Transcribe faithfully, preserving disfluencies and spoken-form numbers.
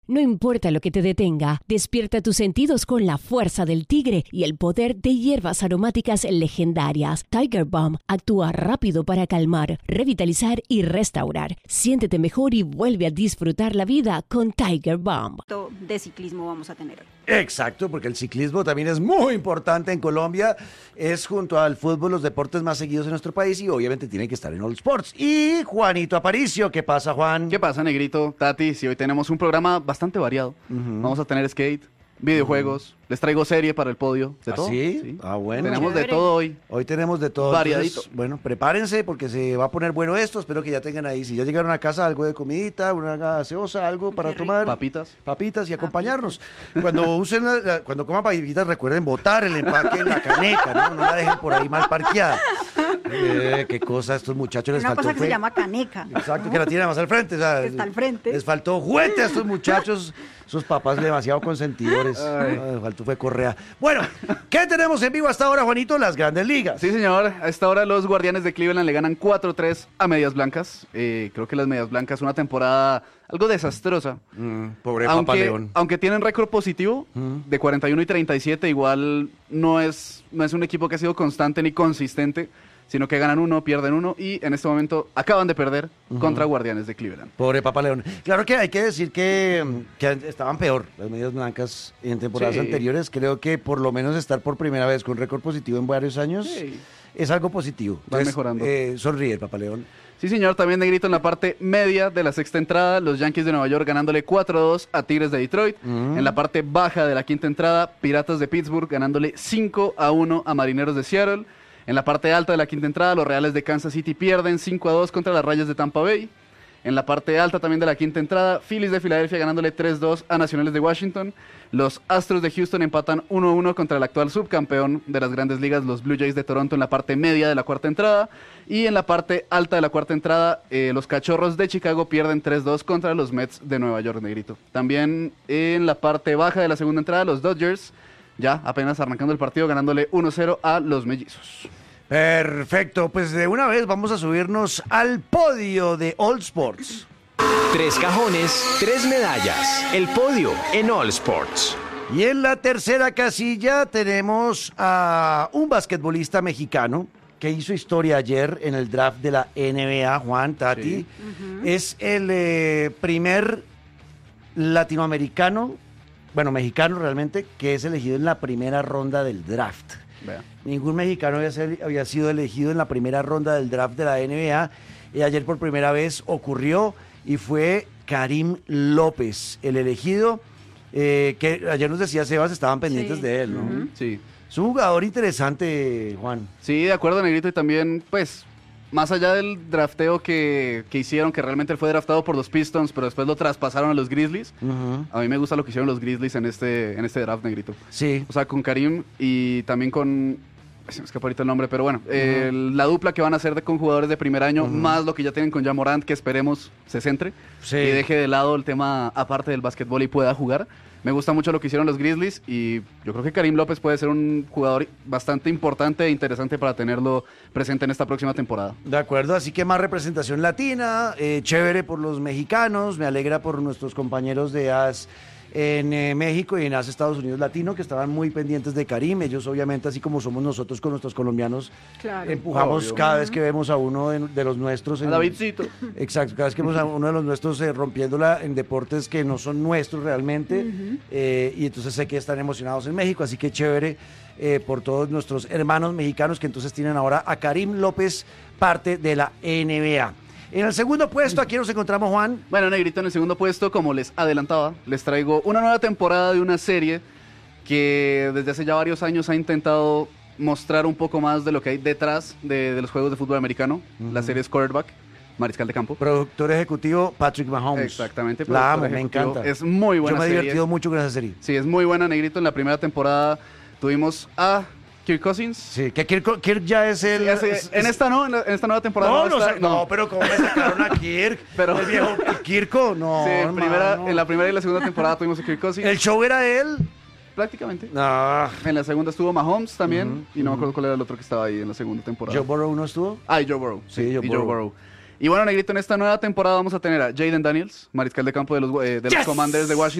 No importa lo que te detenga, despierta tus sentidos con la fuerza del tigre y el poder de hierbas aromáticas legendarias. Tiger Balm actúa rápido para calmar, revitalizar y restaurar. Siéntete mejor y vuelve a disfrutar la vida con Tiger Balm. De ciclismo vamos a tener hoy. Exacto, porque el ciclismo también es muy importante en Colombia. Es junto al fútbol los deportes más seguidos en nuestro país y obviamente tiene que estar en All Sports. Y Juanito Aparicio, ¿qué pasa, Juan? ¿Qué pasa, Negrito? Tati, si hoy tenemos un programa bastante variado. Uh-huh. Vamos a tener skate, videojuegos, uh-huh. les traigo serie para el podio, de ¿Ah, todo. ¿sí? sí. Ah, bueno. Tenemos de todo hoy. Hoy tenemos de todo. Variadito. Entonces, bueno, prepárense porque se va a poner bueno esto. Espero que ya tengan ahí, si ya llegaron a casa, algo de comidita, una gaseosa, algo para tomar. Papitas. Papitas y acompañarnos. Papitas. Cuando usen, la, cuando coman papitas, recuerden botar el empaque en la caneca, ¿no? No la dejen por ahí mal parqueada. Eh, qué cosa, a estos muchachos les Una faltó. Una cosa que fe. se llama caneca. Exacto, que la tienen más al frente. O sea, está al frente. Les faltó juguete a estos muchachos, sus papás demasiado consentidores. Ay, faltó fue correa. Bueno, ¿qué tenemos en vivo hasta ahora, Juanito? Las Grandes Ligas. Sí, señor. A esta hora los Guardianes de Cleveland le ganan cuatro tres a Medias Blancas. Eh, creo que las Medias Blancas una temporada algo desastrosa. Mm, pobre aunque, Papa León. Aunque tienen récord positivo mm. de cuarenta y uno y treinta y siete, igual no es, no es un equipo que ha sido constante ni consistente, sino que ganan uno, pierden uno y en este momento acaban de perder uh-huh. contra Guardianes de Cleveland. Pobre Papa León. Claro que hay que decir que, que estaban peor las Medias Blancas en temporadas sí. anteriores. Creo que por lo menos estar por primera vez con récord positivo en varios años sí. es algo positivo. Van mejorando. Eh, sonríe el Papa León. Sí, señor, también Negrito en la parte media de la sexta entrada, los Yankees de Nueva York ganándole cuatro dos a Tigres de Detroit. Uh-huh. En la parte baja de la quinta entrada, Piratas de Pittsburgh ganándole cinco a uno a Marineros de Seattle. En la parte alta de la quinta entrada, los Reales de Kansas City pierden cinco a dos contra las Rayas de Tampa Bay. En la parte alta también de la quinta entrada, Phillies de Filadelfia ganándole tres dos a Nacionales de Washington. Los Astros de Houston empatan uno a uno contra el actual subcampeón de las Grandes Ligas, los Blue Jays de Toronto, en la parte media de la cuarta entrada. Y en la parte alta de la cuarta entrada, eh, los Cachorros de Chicago pierden tres dos contra los Mets de Nueva York, Negrito. También en la parte baja de la segunda entrada, los Dodgers, ya apenas arrancando el partido, ganándole uno cero a los Mellizos. Perfecto, pues de una vez vamos a subirnos al podio de All Sports. Tres cajones, tres medallas. El podio en All Sports. Y en la tercera casilla tenemos a un basquetbolista mexicano que hizo historia ayer en el draft de la N B A, Juan, Tati. Sí. Uh-huh. Es el eh, primer latinoamericano, bueno, mexicano realmente, que es elegido en la primera ronda del draft. Vea. Ningún mexicano había, ser, había sido elegido en la primera ronda del draft de la N B A. Y ayer por primera vez ocurrió y fue Karim López, el elegido, eh, que ayer nos decía Sebas, estaban pendientes sí. de él, ¿no? Uh-huh. Sí. Es un jugador interesante, Juan. Sí, de acuerdo, Negrito, y también, pues, más allá del drafteo que, que hicieron, que realmente él fue draftado por los Pistons, pero después lo traspasaron a los Grizzlies. Uh-huh. A mí me gusta lo que hicieron los Grizzlies en este, en este draft, Negrito. Sí. O sea, con Karim y también con... Se me escapa ahorita el nombre, pero bueno, uh-huh. eh, la dupla que van a hacer de, con jugadores de primer año, uh-huh. más lo que ya tienen con Ja Morant, que esperemos se centre sí. y deje de lado el tema aparte del básquetbol y pueda jugar. Me gusta mucho lo que hicieron los Grizzlies y yo creo que Karim López puede ser un jugador bastante importante e interesante para tenerlo presente en esta próxima temporada. De acuerdo, así que más representación latina, eh, chévere por los mexicanos, me alegra por nuestros compañeros de A S en eh, México y en A S Estados Unidos Latino, que estaban muy pendientes de Karim. Ellos obviamente, así como somos nosotros con nuestros colombianos, claro. empujamos Obvio. cada vez que vemos a uno de, de los nuestros. En, Davidcito. Exacto, cada vez que vemos a uno de los nuestros eh, rompiéndola en deportes que no son nuestros realmente, uh-huh. eh, y entonces sé que están emocionados en México, así que chévere eh, por todos nuestros hermanos mexicanos que entonces tienen ahora a Karim López, parte de la N B A. En el segundo puesto, aquí nos encontramos, Juan. Bueno, Negrito, en el segundo puesto, como les adelantaba, les traigo una nueva temporada de una serie que desde hace ya varios años ha intentado mostrar un poco más de lo que hay detrás de, de los juegos de fútbol americano. Uh-huh. La serie es Quarterback, Mariscal de Campo. Productor ejecutivo, Patrick Mahomes. Exactamente. La amo, me encanta. Es muy buena serie. Yo me he divertido mucho con esa serie. Sí, es muy buena, Negrito. En la primera temporada tuvimos a... Kirk Cousins. Sí, que Kirk, Kirk ya es el... Sí, hace, es, en esta no, en, la, en esta nueva temporada no, no, no, estar, no, no, pero ¿cómo me sacaron a Kirk? Pero, el viejo Kirko, no, sí, en, primera, no. en la primera y la segunda temporada tuvimos a Kirk Cousins. ¿El show era él? Prácticamente. No. En la segunda estuvo Mahomes también, uh-huh, y no uh-huh. me acuerdo cuál era el otro que estaba ahí en la segunda temporada. ¿Joe Burrow no estuvo? Ah, y Joe Burrow. Sí, sí Joe, y Burrow. Joe Burrow. Y bueno, Negrito, en esta nueva temporada vamos a tener a Jaden Daniels, mariscal de campo de los, eh, de yes. los Commanders de Washington.